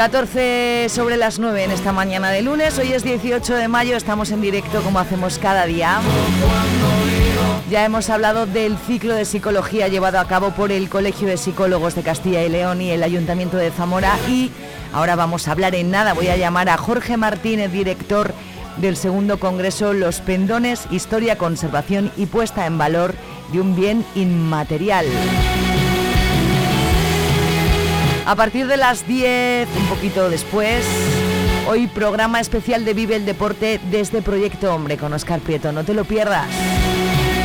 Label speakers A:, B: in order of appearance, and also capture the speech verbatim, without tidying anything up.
A: catorce sobre las nueve en esta mañana de lunes. Hoy es dieciocho de mayo, estamos en directo como hacemos cada día. Ya hemos hablado del ciclo de psicología llevado a cabo por el Colegio de Psicólogos de Castilla y León y el Ayuntamiento de Zamora, y ahora vamos a hablar en nada. Voy a llamar a Jorge Martínez, director del segundo congreso Los Pendones, Historia, Conservación y Puesta en Valor de un Bien Inmaterial. A partir de las diez, un poquito después, hoy programa especial de Vive el Deporte desde Proyecto Hombre con Óscar Prieto. No te lo pierdas.